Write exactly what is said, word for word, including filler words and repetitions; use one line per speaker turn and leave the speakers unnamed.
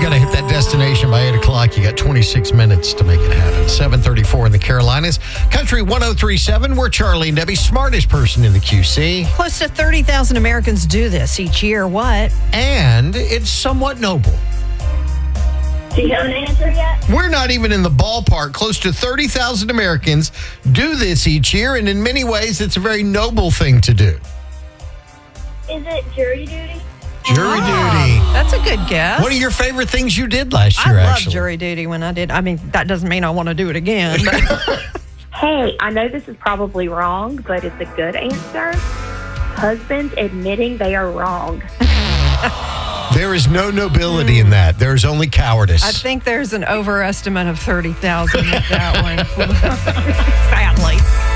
got to hit that destination by eight o'clock. You got twenty-six minutes to make it happen. seven thirty-four in the Carolinas. Country one oh three point seven. We're Charlie and Debbie, smartest person in the Q C.
Close to thirty thousand Americans do this each year. What?
And it's somewhat noble.
Do you have an answer yet?
We're not even in the ballpark. Close to thirty thousand Americans do this each year, and in many ways, it's a very noble thing to do.
Is it jury duty?
Jury
Ah,
duty.
That's a good guess.
One of your favorite things you did last
I
year,
loved
actually.
jury duty when I did. I mean, that doesn't mean I want to do it again. But
Hey, I know this is probably wrong, but it's a good answer. Husbands admitting they are wrong.
There is no nobility in that. There is only cowardice.
I think there's an overestimate of thirty thousand with that one. Sadly.